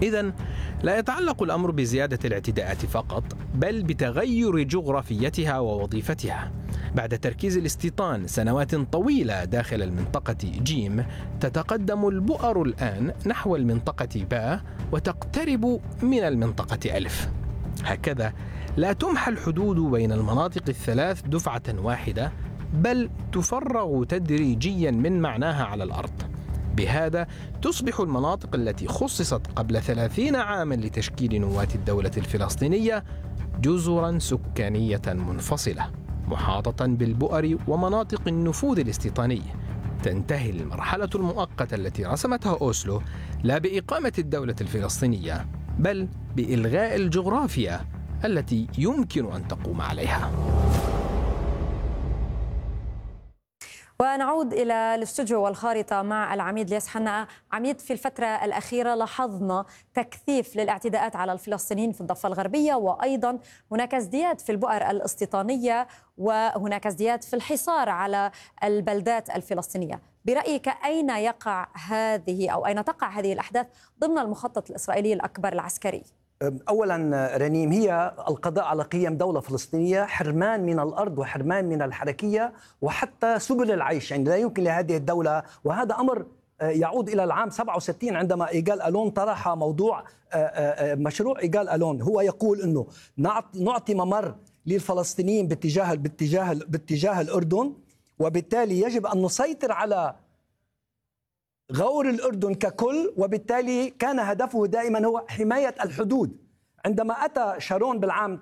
إذن لا يتعلق الأمر بزيادة الاعتداءات فقط، بل بتغير جغرافيتها ووظيفتها. بعد تركيز الاستيطان سنوات طويلة داخل المنطقة جيم، تتقدم البؤر الآن نحو المنطقة باء وتقترب من المنطقة ألف. هكذا لا تمحى الحدود بين المناطق الثلاث دفعة واحدة، بل تفرغ تدريجيا من معناها على الأرض. بهذا تصبح المناطق التي خصصت قبل 30 عاما لتشكيل نواة الدولة الفلسطينية جزرا سكانية منفصلة محاطة بالبؤر ومناطق النفوذ الاستيطاني. تنتهي المرحلة المؤقتة التي رسمتها أوسلو لا بإقامة الدولة الفلسطينية، بل بإلغاء الجغرافيا التي يمكن أن تقوم عليها. ونعود إلى الاستوديو والخارطة مع العميد الياس حنا. عميد، في الفترة الأخيرة لاحظنا تكثيف للاعتداءات على الفلسطينيين في الضفة الغربية، وأيضا هناك ازدياد في البؤر الاستيطانية، وهناك ازدياد في الحصار على البلدات الفلسطينية. برأيك أين يقع هذه أو أين تقع هذه الأحداث ضمن المخطط الإسرائيلي الأكبر العسكري؟ أولا رنيم، هي القضاء على قيم دولة فلسطينية، حرمان من الأرض وحرمان من الحركية وحتى سبل العيش. يعني لا يمكن لهذه الدولة، وهذا أمر يعود إلى العام 67 عندما إيجال ألون طرح موضوع مشروع إيجال ألون. هو يقول أنه نعطي ممر للفلسطينيين باتجاه الأردن، وبالتالي يجب أن نسيطر على غور الأردن ككل، وبالتالي كان هدفه دائما هو حماية الحدود. عندما أتى شارون بالعام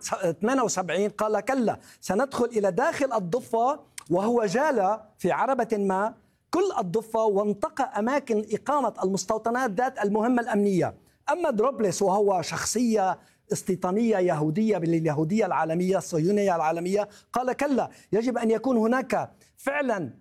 78 قال كلا، سندخل إلى داخل الضفة، وهو جال في عربة ما كل الضفة وانتقى أماكن إقامة المستوطنات ذات المهمة الأمنية. أما دروبلس وهو شخصية استيطانية يهودية باليهودية العالمية الصهيونية العالمية، قال كلا، يجب أن يكون هناك فعلا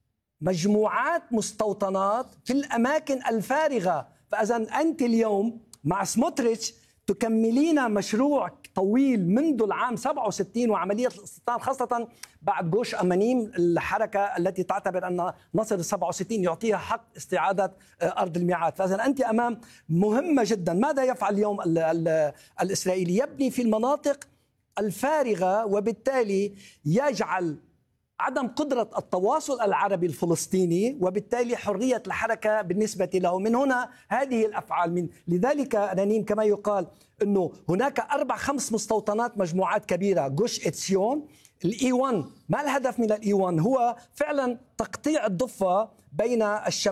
مجموعات مستوطنات في الأماكن الفارغة. فإذا أنت اليوم مع سموتريتش تكملين مشروع طويل منذ العام 67 وعملية الاستيطان، خاصة بعد جوش أمانيم، الحركة التي تعتبر أن نصر 67 يعطيها حق استعادة أرض الميعاد. فإذا أنت أمام مهمة جدا. ماذا يفعل اليوم الإسرائيلي؟ يبني في المناطق الفارغة، وبالتالي يجعل عدم قدرة التواصل العربي الفلسطيني، وبالتالي حرية الحركة بالنسبة له. من هنا هذه الأفعال. لذلك رنيم كما يقال أنه هناك 4-5 مستوطنات، مجموعات كبيرة. جوش إتسيون، الإي1. ما الهدف من الإي1؟ هو فعلا تقطيع الضفة بين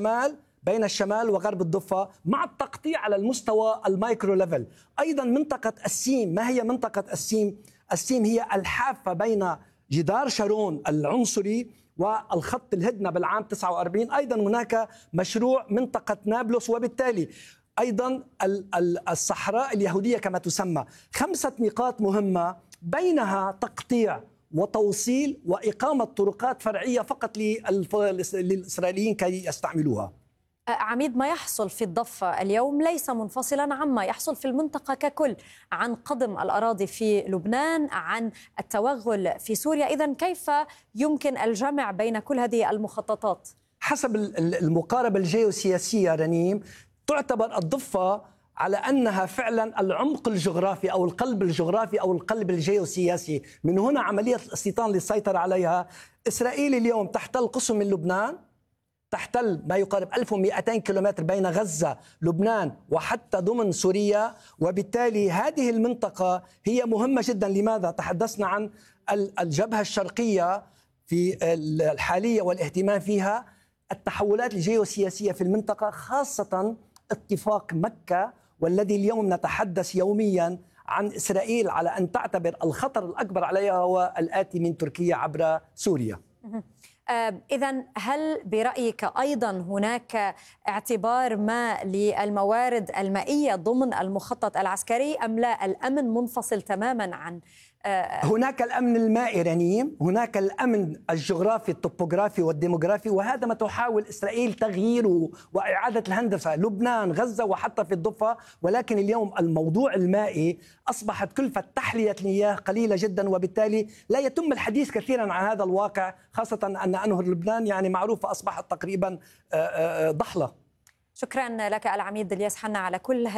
الشمال وغرب الضفة، مع التقطيع على المستوى المايكرو ليفل. أيضا منطقة السيم. ما هي منطقة السيم؟ السيم هي الحافة بين جدار شارون العنصري والخط الهدنة بالعام 49. أيضا هناك مشروع منطقة نابلس، وبالتالي أيضا الصحراء اليهودية كما تسمى. 5 نقاط مهمة، بينها تقطيع وتوصيل وإقامة طرقات فرعية فقط للإسرائيليين كي يستعملوها. عميد، ما يحصل في الضفة اليوم ليس منفصلا عما يحصل في المنطقة ككل، عن قضم الأراضي في لبنان، عن التوغل في سوريا. إذن كيف يمكن الجمع بين كل هذه المخططات؟ حسب المقاربة الجيوسياسية رنيم، تعتبر الضفة على أنها فعلا العمق الجغرافي أو القلب الجغرافي أو القلب الجيوسياسي. من هنا عملية الاستيطان للسيطرة عليها. إسرائيل اليوم تحتل قسم من لبنان، تحتل ما يقارب 1200 كيلومتر بين غزة، لبنان، وحتى ضمن سوريا. وبالتالي هذه المنطقة هي مهمة جدا. لماذا؟ تحدثنا عن الجبهة الشرقية في الحالية والاهتمام فيها، التحولات الجيوسياسية في المنطقة، خاصة اتفاق مكة، والذي اليوم نتحدث يوميا عن إسرائيل على أن تعتبر الخطر الأكبر عليها هو الآتي من تركيا عبر سوريا. إذن هل برأيك أيضا هناك اعتبار ما للموارد المائية ضمن المخطط العسكري، أم لا الأمن منفصل تماما عن هناك الأمن المائي رنيم، هناك الأمن الجغرافي الطبوغرافي والديموغرافي، وهذا ما تحاول إسرائيل تغييره وإعادة الهندسة، لبنان، غزة، وحتى في الضفة. ولكن اليوم الموضوع المائي أصبحت كلفة تحلية المياه قليلة جدا، وبالتالي لا يتم الحديث كثيرا عن هذا الواقع، خاصة أن أنهر لبنان يعني معروفة أصبحت تقريبا ضحلة. شكرا لك العميد الياس حنا على كل